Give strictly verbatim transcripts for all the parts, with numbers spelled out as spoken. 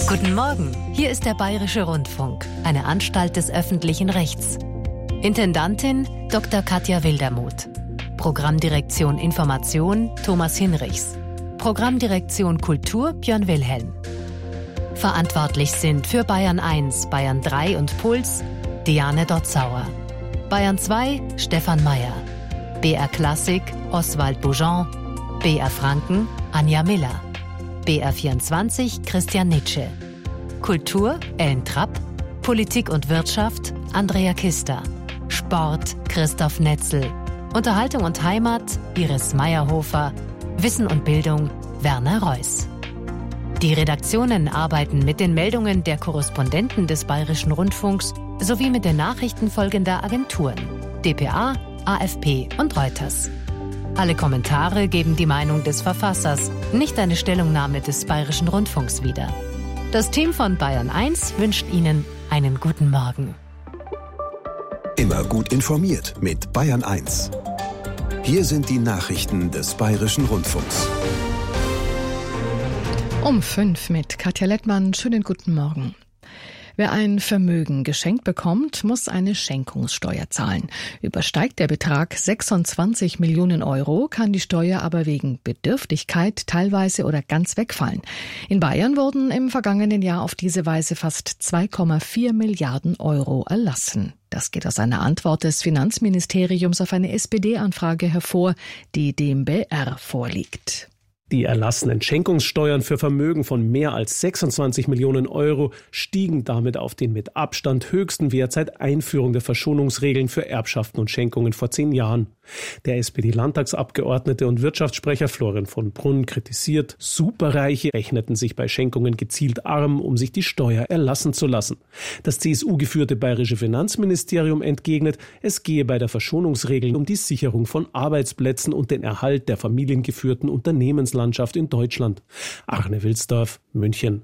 Guten Morgen, hier ist der Bayerische Rundfunk, eine Anstalt des öffentlichen Rechts. Intendantin Doktor Katja Wildermuth. Programmdirektion Information Thomas Hinrichs. Programmdirektion Kultur Björn Wilhelm. Verantwortlich sind für Bayern eins, Bayern drei und Puls Diane Dotzauer. Bayern zwei Stefan Mayer. B R Klassik Oswald Boujon. B R Franken Anja Miller. B R vierundzwanzig Christian Nitsche. Kultur Ellen Trapp. Politik und Wirtschaft Andrea Kister. Sport Christoph Netzel. Unterhaltung und Heimat Iris Meyerhofer. Wissen und Bildung Werner Reuss. Die Redaktionen arbeiten mit den Meldungen der Korrespondenten des Bayerischen Rundfunks sowie mit den Nachrichten folgender Agenturen: D P A, A F P und Reuters. Alle Kommentare geben die Meinung des Verfassers, nicht eine Stellungnahme des Bayerischen Rundfunks wieder. Das Team von Bayern eins wünscht Ihnen einen guten Morgen. Immer gut informiert mit Bayern eins. Hier sind die Nachrichten des Bayerischen Rundfunks. Um fünf mit Katja Lettmann. Schönen guten Morgen. Wer ein Vermögen geschenkt bekommt, muss eine Schenkungssteuer zahlen. Übersteigt der Betrag sechsundzwanzig Millionen Euro, kann die Steuer aber wegen Bedürftigkeit teilweise oder ganz wegfallen. In Bayern wurden im vergangenen Jahr auf diese Weise fast zwei Komma vier Milliarden Euro erlassen. Das geht aus einer Antwort des Finanzministeriums auf eine S P D-Anfrage hervor, die dem B R vorliegt. Die erlassenen Schenkungssteuern für Vermögen von mehr als sechsundzwanzig Millionen Euro stiegen damit auf den mit Abstand höchsten Wert seit Einführung der Verschonungsregeln für Erbschaften und Schenkungen vor zehn Jahren. Der S P D-Landtagsabgeordnete und Wirtschaftsprecher Florian von Brunn kritisiert, Superreiche rechneten sich bei Schenkungen gezielt arm, um sich die Steuer erlassen zu lassen. Das C S U-geführte bayerische Finanzministerium entgegnet, es gehe bei der Verschonungsregel um die Sicherung von Arbeitsplätzen und den Erhalt der familiengeführten Unternehmenslandschaft in Deutschland. Arne Wilsdorf, München.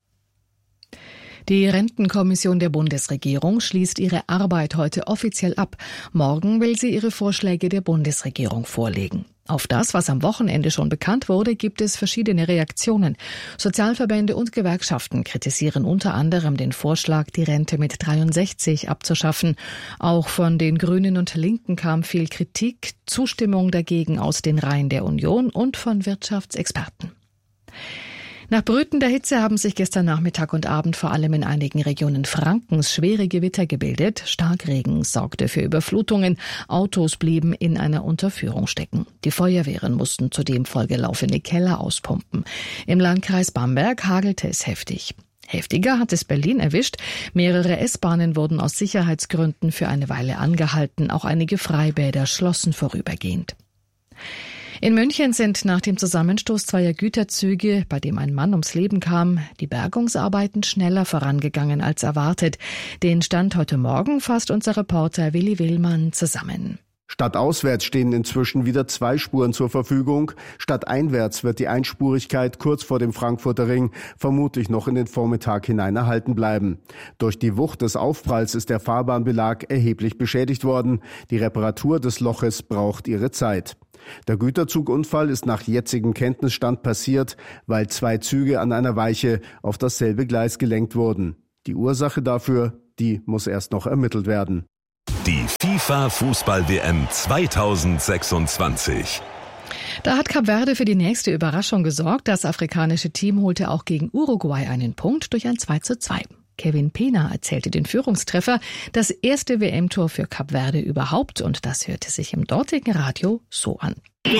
Die Rentenkommission der Bundesregierung schließt ihre Arbeit heute offiziell ab. Morgen will sie ihre Vorschläge der Bundesregierung vorlegen. Auf das, was am Wochenende schon bekannt wurde, gibt es verschiedene Reaktionen. Sozialverbände und Gewerkschaften kritisieren unter anderem den Vorschlag, die Rente mit dreiundsechzig abzuschaffen. Auch von den Grünen und Linken kam viel Kritik, Zustimmung dagegen aus den Reihen der Union und von Wirtschaftsexperten. Nach brütender Hitze haben sich gestern Nachmittag und Abend vor allem in einigen Regionen Frankens schwere Gewitter gebildet. Starkregen sorgte für Überflutungen. Autos blieben in einer Unterführung stecken. Die Feuerwehren mussten zudem vollgelaufene Keller auspumpen. Im Landkreis Bamberg hagelte es heftig. Heftiger hat es Berlin erwischt. Mehrere S-Bahnen wurden aus Sicherheitsgründen für eine Weile angehalten. Auch einige Freibäder schlossen vorübergehend. In München sind nach dem Zusammenstoß zweier Güterzüge, bei dem ein Mann ums Leben kam, die Bergungsarbeiten schneller vorangegangen als erwartet. Den Stand heute Morgen fasst unser Reporter Willi Willmann zusammen. Stadtauswärts stehen inzwischen wieder zwei Spuren zur Verfügung. Stadteinwärts wird die Einspurigkeit kurz vor dem Frankfurter Ring vermutlich noch in den Vormittag hinein erhalten bleiben. Durch die Wucht des Aufpralls ist der Fahrbahnbelag erheblich beschädigt worden. Die Reparatur des Loches braucht ihre Zeit. Der Güterzugunfall ist nach jetzigem Kenntnisstand passiert, weil zwei Züge an einer Weiche auf dasselbe Gleis gelenkt wurden. Die Ursache dafür, die muss erst noch ermittelt werden. Die FIFA-Fußball-W M zweitausendsechsundzwanzig. Da hat Kap Verde für die nächste Überraschung gesorgt. Das afrikanische Team holte auch gegen Uruguay einen Punkt durch ein zwei zu zwei. Kevin Pena erzählte den Führungstreffer, das erste W M-Tor für Kap Verde überhaupt, und das hörte sich im dortigen Radio so an.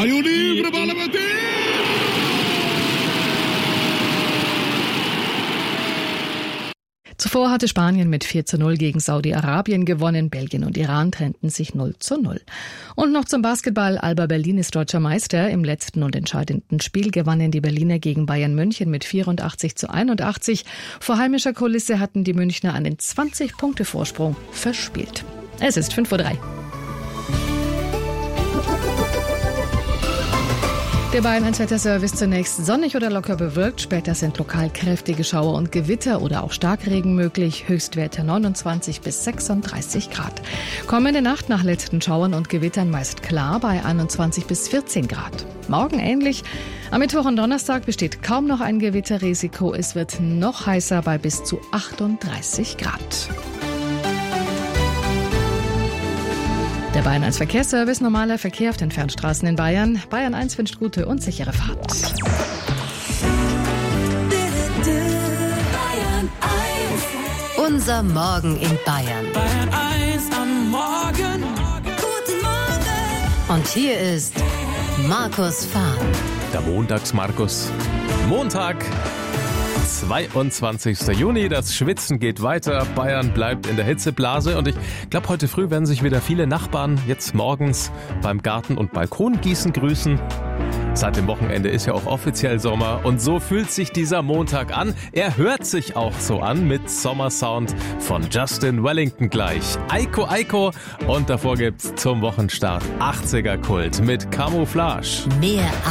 Zuvor hatte Spanien mit vier zu null gegen Saudi-Arabien gewonnen. Belgien und Iran trennten sich null zu null. Und noch zum Basketball. Alba Berlin ist deutscher Meister. Im letzten und entscheidenden Spiel gewannen die Berliner gegen Bayern München mit vierundachtzig zu einundachtzig. Vor heimischer Kulisse hatten die Münchner einen zwanzig-Punkte-Vorsprung verspielt. Es ist fünf Uhr drei. Der Bayern eins Wetterservice zunächst sonnig oder locker bewölkt. Später sind lokal kräftige Schauer und Gewitter oder auch Starkregen möglich. Höchstwerte neunundzwanzig bis sechsunddreißig Grad. Kommende Nacht nach letzten Schauern und Gewittern meist klar bei einundzwanzig bis vierzehn Grad. Morgen ähnlich. Am Mittwoch und Donnerstag besteht kaum noch ein Gewitterrisiko. Es wird noch heißer bei bis zu achtunddreißig Grad. Der Bayern eins Verkehrsservice, normaler Verkehr auf den Fernstraßen in Bayern. Bayern eins wünscht gute und sichere Fahrt. Unser Morgen in Bayern. Bayern eins am Morgen. Guten Morgen. Und hier ist Markus Fahr. Der Montags-Markus. Montag, zweiundzwanzigster Juni. Das Schwitzen geht weiter. Bayern bleibt in der Hitzeblase. Und ich glaube, heute früh werden sich wieder viele Nachbarn jetzt morgens beim Garten- und Balkongießen grüßen. Seit dem Wochenende ist ja auch offiziell Sommer. Und so fühlt sich dieser Montag an. Er hört sich auch so an mit Sommersound von Justin Wellington gleich. Eiko Eiko. Und davor gibt's zum Wochenstart achtziger Kult mit Camouflage. Mehr